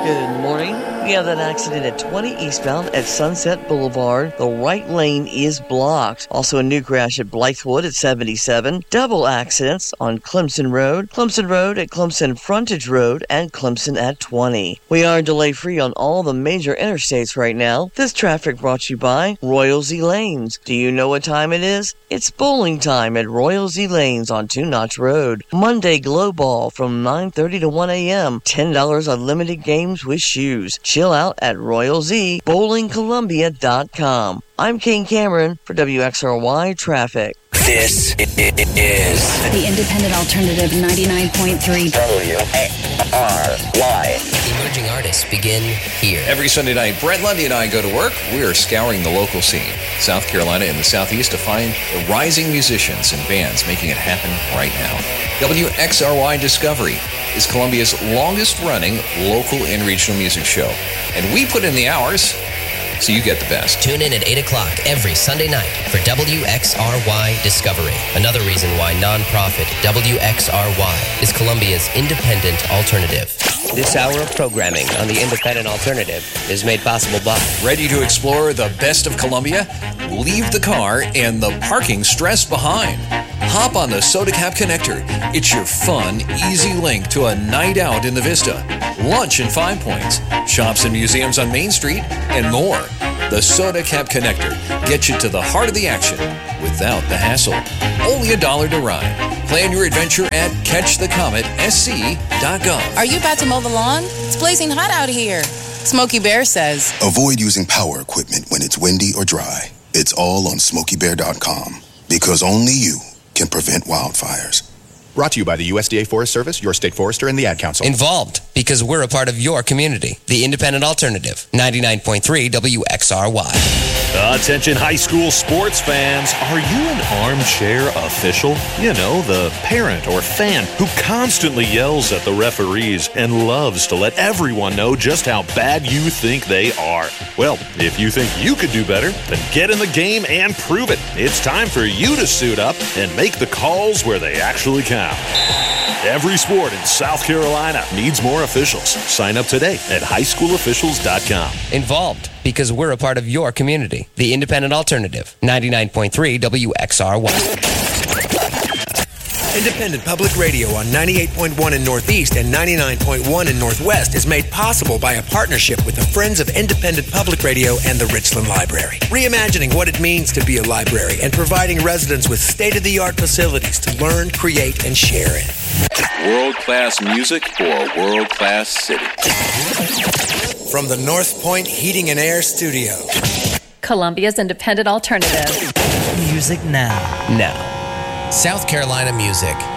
Good morning. We have that accident at 20 eastbound at Sunset Boulevard. The right lane is blocked. Also a new crash at Blythewood at 77. Double accidents on Clemson Road at Clemson Frontage Road, and Clemson at 20. We are delay-free on all the major interstates right now. This traffic brought to you by Royal Z Lanes. Do you know what time it is? It's bowling time at Royal Z Lanes on Two Notch Road. Monday Glow Ball from 9:30 to 1 a.m. $10 unlimited games with shoes. Chill out at RoyalZBowlingColumbia.com. I'm Kane Cameron for WXRY Traffic. This is the Independent Alternative 99.3 WXRY. Emerging artists begin here. Every Sunday night, Brett Lundy and I go to work. We are scouring the local scene, South Carolina and the Southeast, to find the rising musicians and bands making it happen right now. WXRY Discovery is Columbia's longest-running local and regional music show. And we put in the hours, so you get the best. Tune in at 8 o'clock every Sunday night for WXRY Discovery. Another reason why nonprofit WXRY is Columbia's independent alternative. This hour of programming on the Independent Alternative is made possible by... Ready to explore the best of Columbia? Leave the car and the parking stress behind. Hop on the SodaCap Connector. It's your fun, easy link to a night out in the Vista, lunch in Five Points, shops and museums on Main Street, and more. The SodaCap Connector gets you to the heart of the action without the hassle. Only $1 to ride. Plan your adventure at catchthecometsc.gov. Are you about to mow the lawn? It's blazing hot out here. Smokey Bear says, avoid using power equipment when it's windy or dry. It's all on SmokeyBear.com, because only you can prevent wildfires. Brought to you by the USDA Forest Service, your state forester, and the Ad Council. Involved because we're a part of your community. The Independent Alternative, 99.3 WXRY. Attention high school sports fans. Are you an armchair official? You know, the parent or fan who constantly yells at the referees and loves to let everyone know just how bad you think they are. Well, if you think you could do better, then get in the game and prove it. It's time for you to suit up and make the calls where they actually count. Every sport in South Carolina needs more officials. Sign up today at highschoolofficials.com. Involved because we're a part of your community. The Independent Alternative, 99.3 WXRY. Independent Public Radio on 98.1 in Northeast and 99.1 in Northwest is made possible by a partnership with the Friends of Independent Public Radio and the Richland Library. Reimagining what it means to be a library and providing residents with state-of-the-art facilities to learn, create, and share in. World-class music for a world-class city. From the North Point Heating and Air Studio. Columbia's Independent Alternative. Music now. Now. South Carolina music.